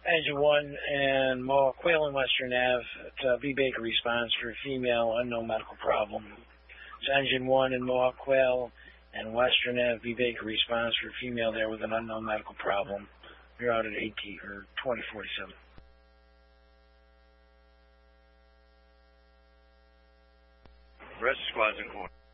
Engine 1 and Mohawk Quail and Western Ave. It's V. Baker response for female, unknown medical problem. It's Engine 1 and Mohawk Quail and Western Ave. V. Baker response for female there with an unknown medical problem. You're out at 18 or 2047. Rest of squad's in court.